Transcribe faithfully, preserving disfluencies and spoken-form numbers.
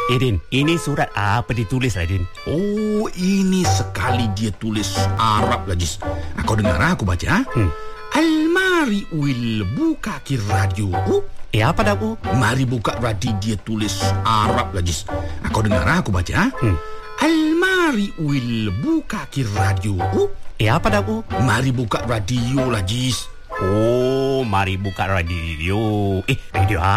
Eh, Din, ini surat apa ditulis lah, Din? Oh, ini sekali dia tulis Arab lah, Jis. Kau dengar aku baca? Hmm. Almari will buka ki radio. Uh. Eh, apa dah, U? Mari buka radio, dia tulis Arab lah, Jis. Kau dengar aku baca? Hmm. Almari will buka ki radio. Uh. Eh, apa dah, U? Mari buka radio lah, Jis. Oh, mari buka radio. Eh, radio